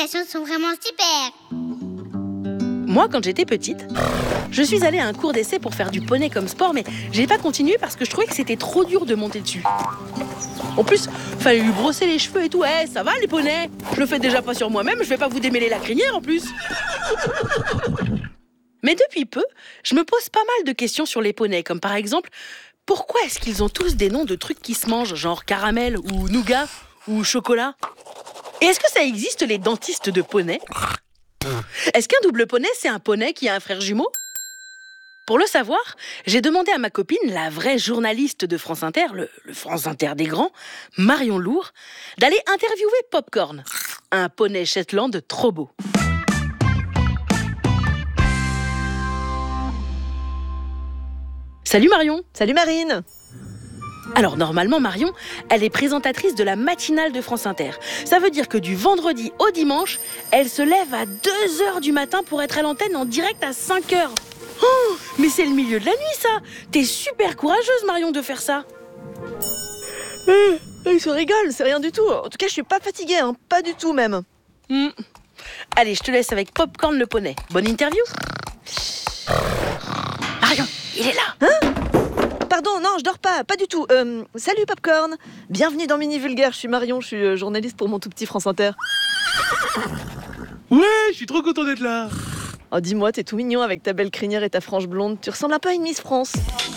Les sont vraiment super. Moi, quand j'étais petite, je suis allée à un cours d'essai pour faire du poney comme sport, mais j'ai pas continué parce que je trouvais que c'était trop dur de monter dessus. En plus, fallait lui brosser les cheveux et tout. Ça va les poneys? Je le fais déjà pas sur moi-même, je vais pas vous démêler la crinière en plus. Mais depuis peu, je me pose pas mal de questions sur les poneys, comme par exemple, pourquoi est-ce qu'ils ont tous des noms de trucs qui se mangent, genre caramel ou nougat ou chocolat? Et est-ce que ça existe les dentistes de poney? Est-ce qu'un double poney, c'est un poney qui a un frère jumeau? Pour le savoir, j'ai demandé à ma copine, la vraie journaliste de France Inter, le France Inter des grands, Marion Lourd, d'aller interviewer Popcorn, un poney Shetland trop beau. Salut Marion. Salut Marine. Alors normalement Marion, elle est présentatrice de la matinale de France Inter. Ça veut dire que du vendredi au dimanche, elle se lève à 2h du matin pour être à l'antenne en direct à 5h. Oh, mais c'est le milieu de la nuit ça. T'es super courageuse Marion de faire ça. Il se rigole, c'est rien du tout. En tout cas, je suis pas fatiguée, hein. Pas du tout même. Allez, je te laisse avec Popcorn le poney. Bonne interview. Marion, il est là. Pardon, non, je dors pas du tout. Salut Popcorn. Bienvenue dans Mini Vulgaire, je suis Marion, je suis journaliste pour mon tout petit France Inter. Ouais, je suis trop content d'être là. Oh, dis-moi, t'es tout mignon avec ta belle crinière et ta frange blonde. Tu ressembles un peu à une Miss France.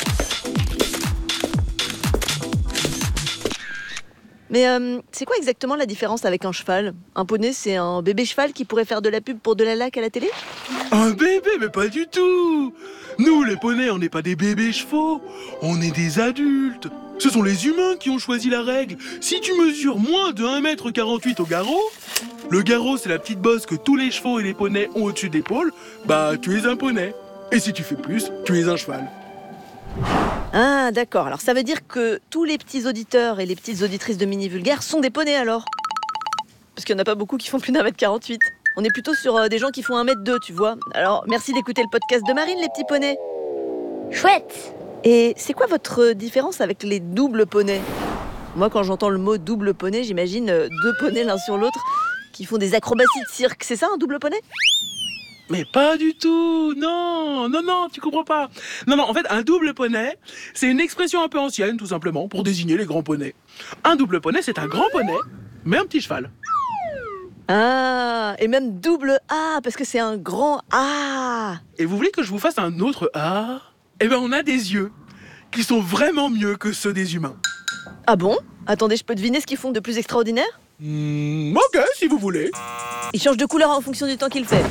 Mais c'est quoi exactement la différence avec un cheval? Un poney, c'est un bébé cheval qui pourrait faire de la pub pour de la laque à la télé? Un bébé, mais pas du tout. Nous, les poneys, on n'est pas des bébés chevaux. On est des adultes. Ce sont les humains qui ont choisi la règle. Si tu mesures moins de 1,48 m au garrot, le garrot, c'est la petite bosse que tous les chevaux et les poneys ont au-dessus de l'épaule, bah tu es un poney. Et si tu fais plus, tu es un cheval. Ah, d'accord. Alors ça veut dire que tous les petits auditeurs et les petites auditrices de Mini Vulgaire sont des poneys alors? Parce qu'il n'y en a pas beaucoup qui font plus d'1,48 m. On est plutôt sur des gens qui font 1,2 m, tu vois. Alors merci d'écouter le podcast de Marine, les petits poneys. Chouette. Et c'est quoi votre différence avec les doubles poneys? Moi, quand j'entends le mot double poney, j'imagine deux poneys l'un sur l'autre qui font des acrobaties de cirque. C'est ça, un double poney? Mais pas du tout. Non, tu comprends pas. Non, en fait, un double poney, c'est une expression un peu ancienne, tout simplement, pour désigner les grands poneys. Un double poney, c'est un grand poney, mais un petit cheval. Ah, et même double A, parce que c'est un grand A. Et vous voulez que je vous fasse un autre A? Eh ben, on a des yeux qui sont vraiment mieux que ceux des humains. Ah bon? Attendez, je peux deviner ce qu'ils font de plus extraordinaire? Ok, si vous voulez. Ils changent de couleur en fonction du temps qu'il fait.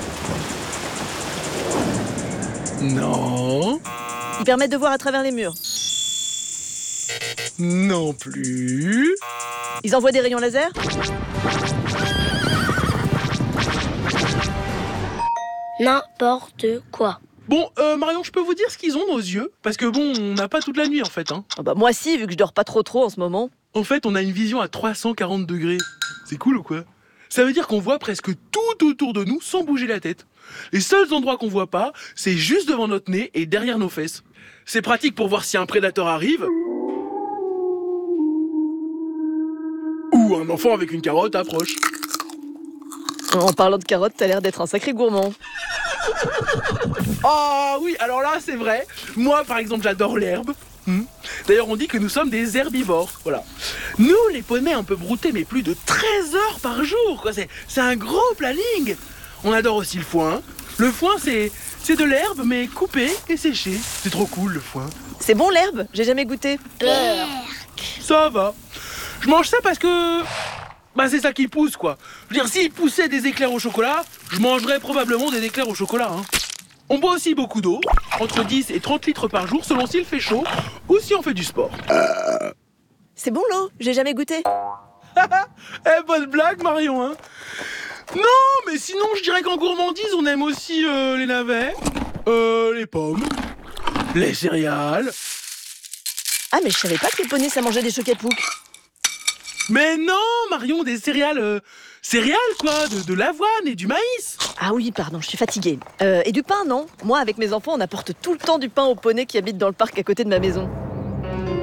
Non. Ils permettent de voir à travers les murs. Non plus. Ils envoient des rayons laser? N'importe quoi. Bon, Marion, je peux vous dire ce qu'ils ont, nos yeux? Parce que bon, on n'a pas toute la nuit, en fait, hein. Ah bah moi si, vu que je dors pas trop en ce moment. En fait, on a une vision à 340 degrés. C'est cool ou quoi? Ça veut dire qu'on voit presque tout autour de nous sans bouger la tête. Les seuls endroits qu'on voit pas, c'est juste devant notre nez et derrière nos fesses. C'est pratique pour voir si un prédateur arrive. Ou un enfant avec une carotte approche. En parlant de carottes, t'as l'air d'être un sacré gourmand. Ah oui, alors là, c'est vrai. Moi, par exemple, j'adore l'herbe. D'ailleurs, on dit que nous sommes des herbivores. Voilà. Nous, les poneys un peu broutés, mais plus de 13 heures par jour, quoi. C'est un gros planning. On adore aussi le foin. Le foin, c'est de l'herbe, mais coupée et séchée. C'est trop cool, le foin. C'est bon l'herbe? J'ai jamais goûté. Ça va. Je mange ça parce que... bah, c'est ça qui pousse, quoi. Je veux dire, s'il poussait des éclairs au chocolat, je mangerais probablement des éclairs au chocolat, hein. On boit aussi beaucoup d'eau, entre 10 et 30 litres par jour, selon s'il fait chaud ou si on fait du sport. C'est bon l'eau? J'ai jamais goûté. Eh, bonne blague, Marion, hein. Non, mais sinon, je dirais qu'en gourmandise, on aime aussi les navets, les pommes, les céréales. Ah mais je savais pas que les poneys ça mangeait des chocs-à-pouc. Mais non, Marion, des céréales... céréales, quoi, de l'avoine et du maïs. Ah oui, pardon, je suis fatiguée. Et du pain, non? Moi, avec mes enfants, on apporte tout le temps du pain aux poneys qui habitent dans le parc à côté de ma maison.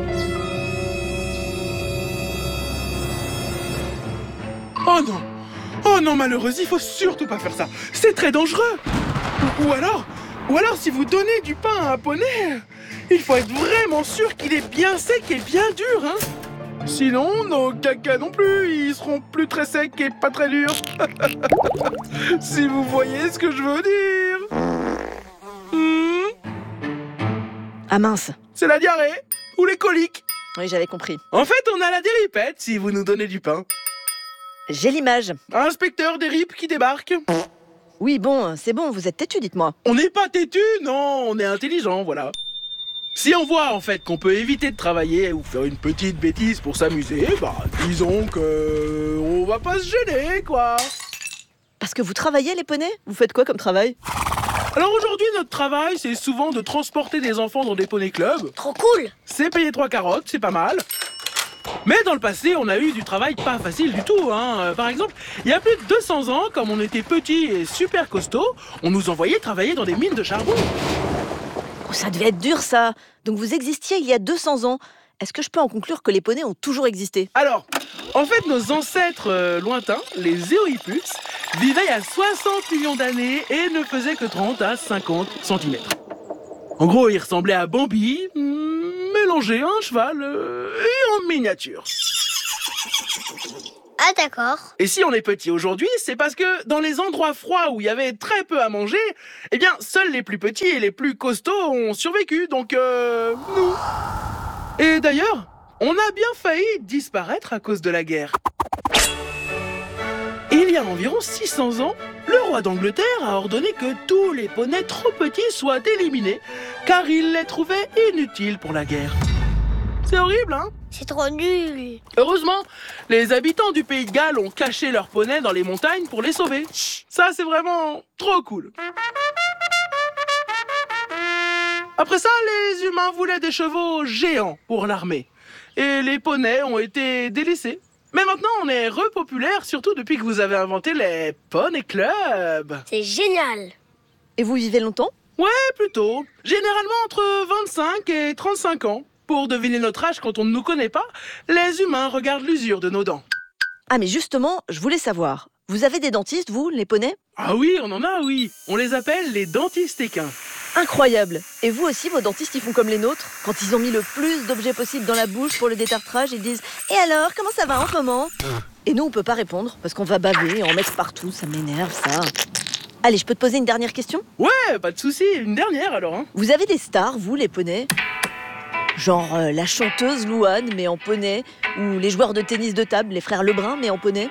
Oh non. Oh non, malheureuse, il faut surtout pas faire ça. C'est très dangereux. Ou alors, si vous donnez du pain à un poney, il faut être vraiment sûr qu'il est bien sec et bien dur, hein. Sinon, nos caca non plus, ils seront plus très secs et pas très durs. Si vous voyez ce que je veux dire. Ah mince. C'est la diarrhée ou les coliques. Oui, j'avais compris. En fait, on a la déripette si vous nous donnez du pain. J'ai l'image. Inspecteur des ripes qui débarque. Oui, bon, c'est bon, vous êtes têtu, dites-moi. On n'est pas têtu, non, on est intelligent, voilà. Si on voit en fait qu'on peut éviter de travailler ou faire une petite bêtise pour s'amuser, disons que on va pas se gêner, quoi. Parce que vous travaillez, les poneys? Vous faites quoi comme travail? Alors aujourd'hui, notre travail, c'est souvent de transporter des enfants dans des poney clubs. Trop cool. C'est payer 3 carottes, c'est pas mal. Mais dans le passé, on a eu du travail pas facile du tout, hein. Par exemple, il y a plus de 200 ans, comme on était petits et super costauds, on nous envoyait travailler dans des mines de charbon. Oh, ça devait être dur, ça. Donc vous existiez il y a 200 ans. Est-ce que je peux en conclure que les poneys ont toujours existé? Alors, en fait, nos ancêtres lointains, les Éohippus, vivaient il y a 60 millions d'années et ne faisaient que 30 à 50 cm. En gros, ils ressemblaient à Bambi, mélangé à un cheval et en miniature. Ah d'accord. Et si on est petit aujourd'hui, c'est parce que dans les endroits froids où il y avait très peu à manger, eh bien, seuls les plus petits et les plus costauds ont survécu, donc nous. Et d'ailleurs, on a bien failli disparaître à cause de la guerre. Et il y a environ 600 ans, le roi d'Angleterre a ordonné que tous les poneys trop petits soient éliminés, car il les trouvait inutiles pour la guerre. C'est horrible, hein? C'est trop nul. Heureusement, les habitants du pays de Galles ont caché leurs poneys dans les montagnes pour les sauver. Ça, c'est vraiment trop cool. Après ça, les humains voulaient des chevaux géants pour l'armée. Et les poneys ont été délaissés. Mais maintenant, on est repopulaire, surtout depuis que vous avez inventé les Poney Club. C'est génial. Et vous vivez longtemps? Ouais, plutôt. Généralement entre 25 et 35 ans. Pour deviner notre âge quand on ne nous connaît pas, les humains regardent l'usure de nos dents. Ah mais justement, je voulais savoir. Vous avez des dentistes, vous, les poneys? Ah oui, on en a, oui. On les appelle les dentistes équins. Incroyable. Et vous aussi, vos dentistes, ils font comme les nôtres? Quand ils ont mis le plus d'objets possible dans la bouche pour le détartrage, ils disent « Et alors, comment ça va en ce moment ?» Et nous, on peut pas répondre, parce qu'on va baver et en mettre partout, ça m'énerve, ça. Allez, je peux te poser une dernière question? Ouais, pas de souci. Une dernière alors, hein. Vous avez des stars, vous, les poneys? Genre la chanteuse Louane, mais en poney, ou les joueurs de tennis de table, les frères Lebrun, mais en poney?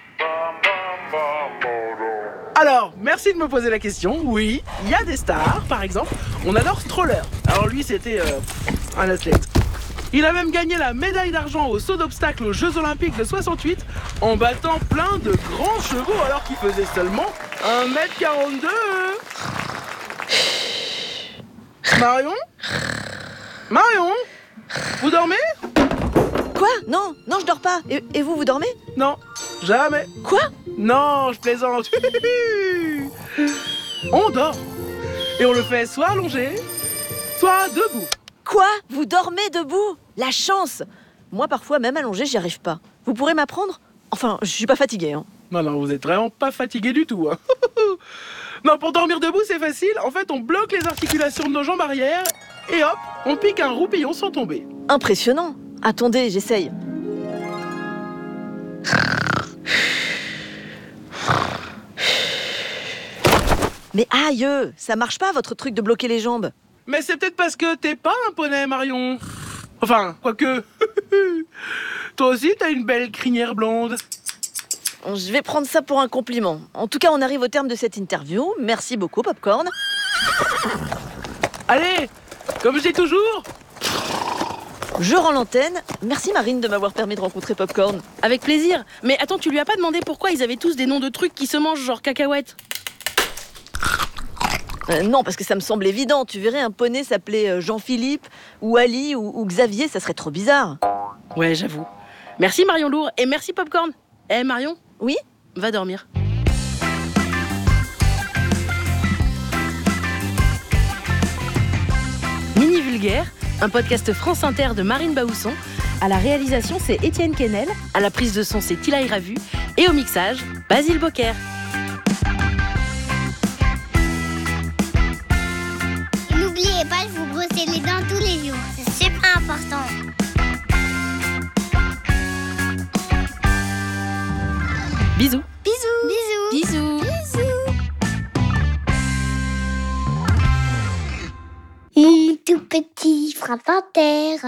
Alors, merci de me poser la question. Oui, il y a des stars, par exemple. On adore Stroller. Alors lui, c'était un athlète. Il a même gagné la médaille d'argent au saut d'obstacle aux Jeux Olympiques de 68 en battant plein de grands chevaux alors qu'il faisait seulement 1m42. Marion, vous dormez? Quoi? Non, non, je dors pas. Et vous, vous dormez? Non, jamais. Quoi? Non, je plaisante. On dort. Et on le fait soit allongé, soit debout. Quoi? Vous dormez debout? La chance! Moi, parfois, même allongé, j'y arrive pas. Vous pourrez m'apprendre? Enfin, je suis pas fatiguée, hein. Non, vous êtes vraiment pas fatigué du tout, hein. Non, pour dormir debout, c'est facile. En fait, on bloque les articulations de nos jambes arrière et hop, on pique un roupillon sans tomber. Impressionnant. Attendez, j'essaye. Mais aïe, ça marche pas votre truc de bloquer les jambes. Mais c'est peut-être parce que t'es pas un poney, Marion. Enfin, quoique. Toi aussi, t'as une belle crinière blonde. Je vais prendre ça pour un compliment. En tout cas, on arrive au terme de cette interview. Merci beaucoup, Popcorn. Allez, comme je dis toujours. Je rends l'antenne. Merci Marine de m'avoir permis de rencontrer Popcorn. Avec plaisir. Mais attends, tu lui as pas demandé pourquoi ils avaient tous des noms de trucs qui se mangent, genre cacahuètes? Non, parce que ça me semble évident. Tu verrais un poney s'appeler Jean-Philippe, ou Ali, ou Xavier, ça serait trop bizarre. Ouais, j'avoue. Merci Marion Lourd et merci Popcorn. Eh Marion? Oui? Va dormir. Mini Vulgaire, un podcast France Inter de Marine Baousson. À la réalisation, c'est Étienne Quesnel. À la prise de son, c'est Tilaï Ravu. Et au mixage, Basile Bocquer. Et n'oubliez pas de vous brosser les dents tous les jours. C'est super important. Bisous. Bisous. Bisous. Mon tout petit frappanteur.